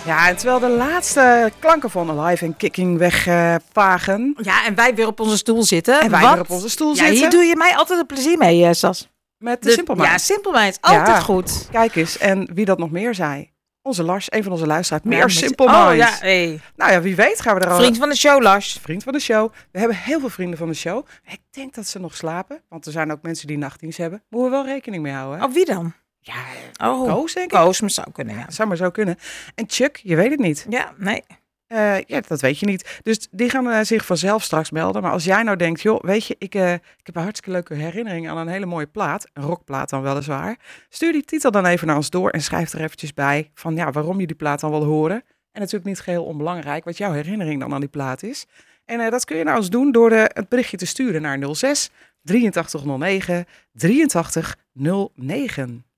Ja, en terwijl de laatste klanken van Alive en Kicking wegvagen. Ja, en wij weer op onze stoel zitten. En wij weer op onze stoel zitten. Hier doe je mij altijd een plezier mee, Sas. Met de Simple Minds. Ja, Simple Minds. Altijd goed. Kijk eens, en wie dat nog meer zei? Onze Lars, een van onze luisteraars. Meer Ja, Simple Minds. Oh ja, hey. Nou ja, wie weet gaan we er al... Vriend van de show, Lars. Vriend van de show. We hebben heel veel vrienden van de show. Ik denk dat ze nog slapen, want er zijn ook mensen die nachtdienst hebben. Moeten we wel rekening mee houden. Hè? Oh, wie dan? Ja, Koos, denk ik. Koos, maar zou kunnen, ja. Zou maar zo kunnen. En Chuck, je weet het niet. Ja, nee. Ja, dat weet je niet. Dus die gaan zich vanzelf straks melden. Maar als jij nou denkt, joh, weet je, ik heb een hartstikke leuke herinnering aan een hele mooie plaat. Een rockplaat dan weliswaar. Stuur die titel dan even naar ons door en schrijf er eventjes bij van ja, waarom je die plaat dan wil horen. En natuurlijk niet geheel onbelangrijk wat jouw herinnering dan aan die plaat is. En dat kun je nou eens doen door het berichtje te sturen naar 06 8309 8309.